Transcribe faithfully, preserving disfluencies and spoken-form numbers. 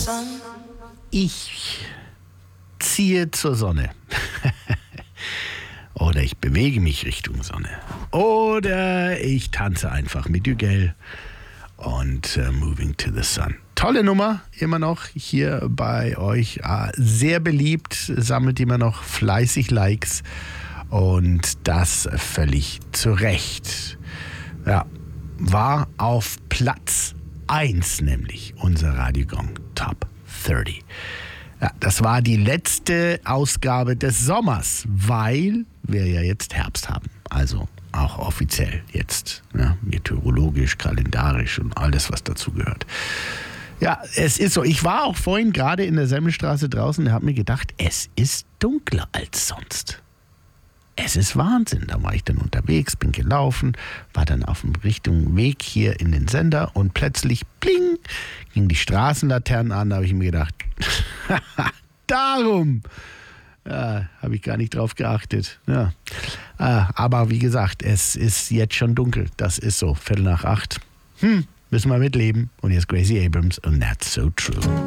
Ich ziehe zur Sonne. Oder ich bewege mich Richtung Sonne. Oder ich tanze einfach mit Hügel und uh, Moving to the Sun. Tolle Nummer, immer noch hier bei euch. Uh, sehr beliebt, sammelt immer noch fleißig Likes. Und das völlig zu Recht. Ja, war auf Platz eins nämlich unser Radio Gong Top dreißig. Ja, das war die letzte Ausgabe des Sommers, weil wir ja jetzt Herbst haben. Also auch offiziell jetzt, ja, meteorologisch, kalendarisch und alles, was dazu gehört. Ja, es ist so. Ich war auch vorhin gerade in der Semmelstraße draußen und habe mir gedacht, es ist dunkler als sonst. Es ist Wahnsinn. Da war ich dann unterwegs, bin gelaufen, war dann auf dem richtigen Weg hier in den Sender und plötzlich, bling, ging die Straßenlaternen an. Da habe ich mir gedacht, darum ja, habe ich gar nicht drauf geachtet. Ja. Aber wie gesagt, es ist jetzt schon dunkel. Das ist so, Viertel nach acht. Hm, müssen wir mitleben. Und jetzt Gracie Abrams und That's So True.